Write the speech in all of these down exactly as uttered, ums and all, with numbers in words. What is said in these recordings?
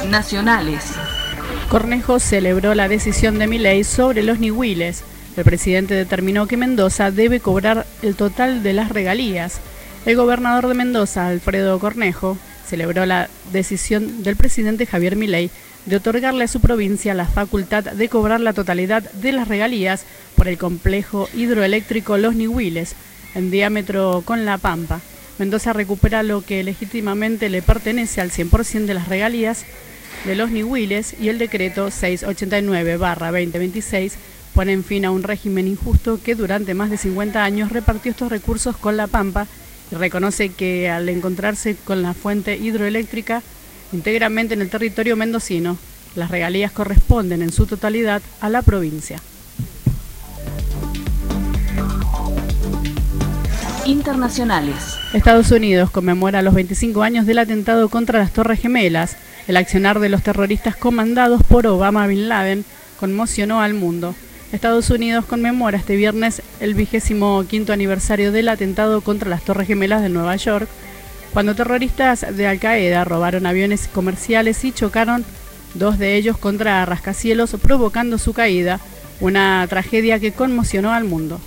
Nacionales. Cornejo celebró la decisión de Milei sobre los ñihuiles. El presidente determinó que Mendoza debe cobrar el total de las regalías. El gobernador de Mendoza, Alfredo Cornejo, celebró la decisión del presidente Javier Milei de otorgarle a su provincia la facultad de cobrar la totalidad de las regalías por el complejo hidroeléctrico Los Ñihuiles, en diámetro con La Pampa. Mendoza recupera lo que legítimamente le pertenece al cien por ciento de las regalías de Los Ñihuiles, y el decreto seiscientos ochenta y nueve barra veinte veintiséis pone en fin a un régimen injusto que durante más de cincuenta años repartió estos recursos con La Pampa, y reconoce que al encontrarse con la fuente hidroeléctrica íntegramente en el territorio mendocino, las regalías corresponden en su totalidad a la provincia. Internacionales. Estados Unidos conmemora los veinticinco años del atentado contra las Torres Gemelas. El accionar de los terroristas comandados por Obama Bin Laden conmocionó al mundo. Estados Unidos conmemora este viernes el vigésimo quinto aniversario del atentado contra las Torres Gemelas de Nueva York, cuando terroristas de Al Qaeda robaron aviones comerciales y chocaron dos de ellos contra rascacielos, provocando su caída, una tragedia que conmocionó al mundo.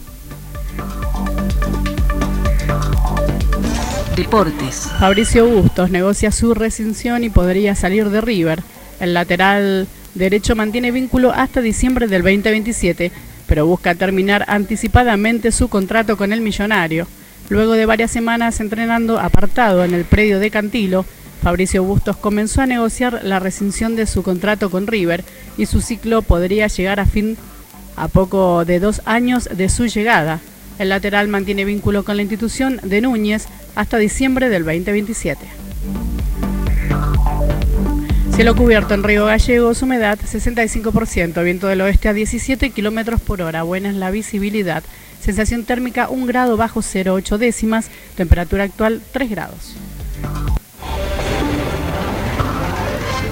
Deportes. Fabricio Bustos negocia su rescisión y podría salir de River. El lateral derecho mantiene vínculo hasta diciembre del veinte veintisiete, pero busca terminar anticipadamente su contrato con el millonario. Luego de varias semanas entrenando apartado en el predio de Cantilo, Fabricio Bustos comenzó a negociar la rescisión de su contrato con River, y su ciclo podría llegar a fin a poco de dos años de su llegada. El lateral mantiene vínculo con la institución de Núñez hasta diciembre del veinte veintisiete. Cielo cubierto en Río Gallegos, humedad sesenta y cinco por ciento, viento del oeste a diecisiete kilómetros por hora, buena es la visibilidad, sensación térmica un grado bajo cero ocho décimas, temperatura actual tres grados.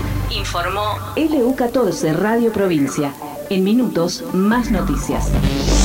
Informó L U catorce Radio Provincia. En minutos, más noticias.